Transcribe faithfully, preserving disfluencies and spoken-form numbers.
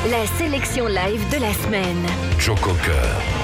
La sélection live de la semaine. Joe Cocker.